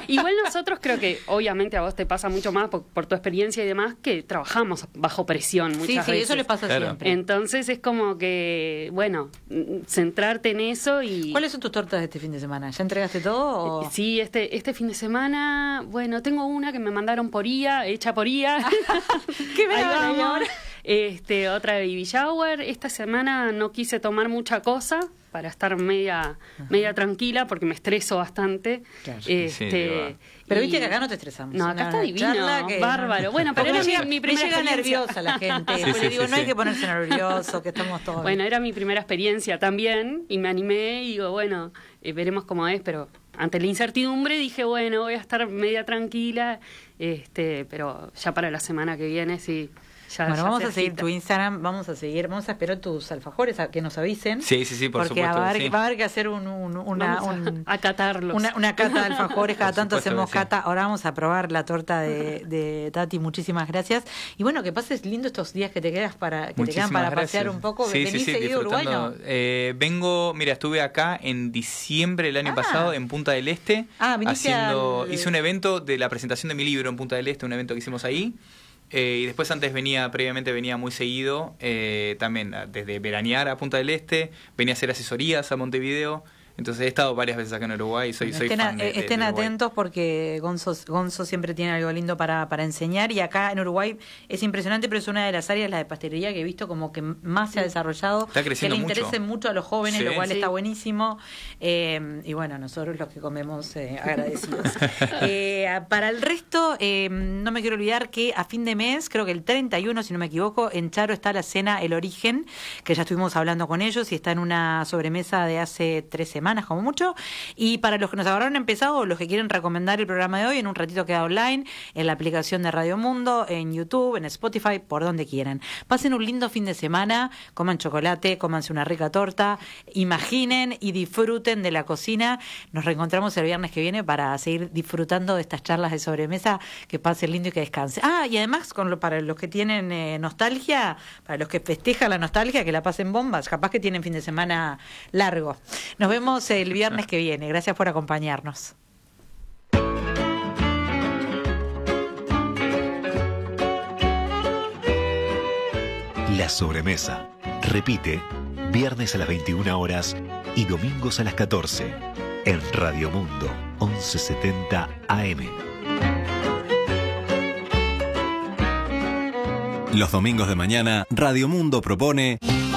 Igual nosotros creo que, obviamente, a vos te pasa mucho más por tu experiencia y demás, que trabajamos bajo presión muchas veces. Sí, eso les pasa siempre. Entonces es como que, bueno, centrarte en eso y... ¿Cuáles son tus tortas de este fin de semana? ¿Ya entregaste todo? O... Sí, este fin de semana, bueno, tengo una que me mandaron por IA, hecha por IA. ¿Qué me Ahí hablan vamos. ahora? Otra de baby shower. Esta semana no quise tomar mucha cosa para estar media tranquila porque me estreso bastante. Claro. Pero viste que acá no te estresamos. No, acá está divino, bárbaro. Bueno, pero era mi primera me llega experiencia. nerviosa la gente. Después le digo, no hay que ponerse nervioso, que estamos todos Bueno, era mi primera experiencia también y me animé y digo, bueno, veremos cómo es, pero ante la incertidumbre dije, bueno, voy a estar media tranquila, pero ya para la semana que viene sí. Bueno, vamos a seguir tu Instagram, vamos a esperar tus alfajores a que nos avisen. Sí, por porque supuesto. Porque va a haber que hacer a catarlos. Una cata de alfajores, cada tanto hacemos sí. cata. Ahora vamos a probar la torta de Tati, muchísimas gracias. Y bueno, que pases lindo estos días que te quedan para pasear un poco. ¿Venís seguido a Uruguay, no? Vengo, mira, estuve acá en diciembre del año pasado en Punta del Este. Hice un evento de la presentación de mi libro en Punta del Este, un evento que hicimos ahí. Y después previamente venía muy seguido, también desde veranear a Punta del Este, venía a hacer asesorías a Montevideo. Entonces he estado varias veces acá en Uruguay y soy fan de Estén atentos porque Gonzo siempre tiene algo lindo para enseñar, y acá en Uruguay es impresionante, pero es una de las áreas, la de pastelería, que he visto como que más se ha desarrollado, está creciendo que le interese mucho a los jóvenes, lo cual está buenísimo, y bueno, nosotros los que comemos agradecidos. Para el resto, no me quiero olvidar que a fin de mes, creo que el 31, si no me equivoco, en Charo está la cena El Origen, que ya estuvimos hablando con ellos y está en una sobremesa de hace 3 semanas como mucho. Y para los que nos agarraron empezado, o los que quieren recomendar el programa de hoy, en un ratito queda online, en la aplicación de Radio Mundo, en YouTube, en Spotify, por donde quieran. Pasen un lindo fin de semana, coman chocolate, cómanse una rica torta, imaginen y disfruten de la cocina. Nos reencontramos el viernes que viene para seguir disfrutando de estas charlas de sobremesa. Que pasen lindo y que descansen. Y además, para los que tienen nostalgia, para los que festejan la nostalgia, que la pasen bombas, capaz que tienen fin de semana largo. Nos vemos el viernes que viene. Gracias por acompañarnos. La sobremesa. Repite, viernes a las 21 horas y domingos a las 14 en Radio Mundo 1170 AM. Los domingos de mañana, Radio Mundo propone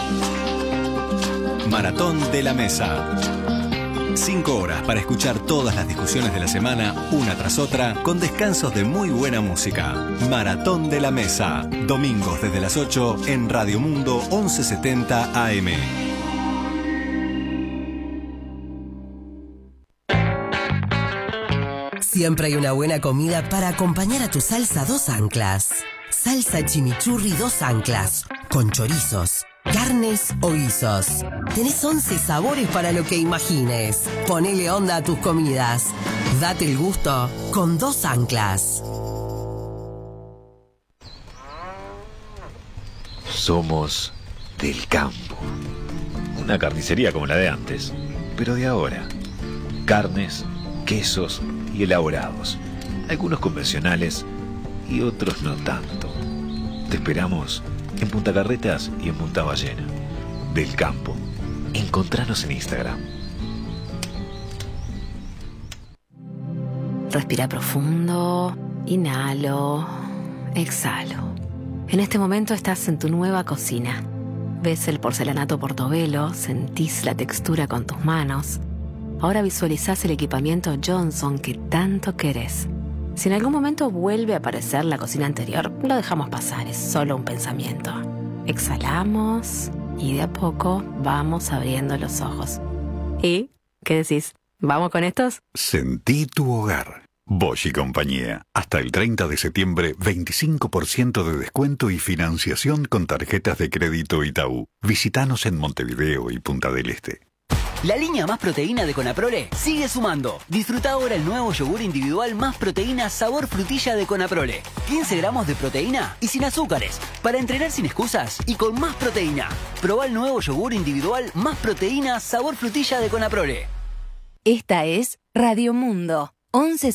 Maratón de la Mesa. 5 horas para escuchar todas las discusiones de la semana, una tras otra, con descansos de muy buena música. Maratón de la Mesa. Domingos desde las 8 en Radio Mundo 1170 AM. Siempre hay una buena comida para acompañar a tu salsa Dos Anclas. Salsa chimichurri Dos Anclas, con chorizos, carnes o guisos. Tenés 11 sabores para lo que imagines. Ponele onda a tus comidas. Date el gusto con Dos Anclas. Somos del campo. Una carnicería como la de antes, pero de ahora. Carnes, quesos y elaborados. Algunos convencionales y otros no tanto. Te esperamos en Punta Carretas y en Punta Ballena. Del campo. Encontranos en Instagram. Respira profundo, inhalo, exhalo. En este momento estás en tu nueva cocina. Ves el porcelanato Portobello, sentís la textura con tus manos. Ahora visualizás el equipamiento Johnson que tanto querés. Si en algún momento vuelve a aparecer la cocina anterior, lo dejamos pasar, es solo un pensamiento. Exhalamos y de a poco vamos abriendo los ojos. ¿Y qué decís? ¿Vamos con estos? Sentí tu hogar. Bosch y compañía. Hasta el 30 de septiembre, 25% de descuento y financiación con tarjetas de crédito Itaú. Visítanos en Montevideo y Punta del Este. La línea Más Proteína de Conaprole sigue sumando. Disfruta ahora el nuevo yogur individual Más Proteína sabor frutilla de Conaprole. 15 gramos de proteína y sin azúcares. Para entrenar sin excusas y con más proteína. Probá el nuevo yogur individual Más Proteína sabor frutilla de Conaprole. Esta es Radio Mundo 11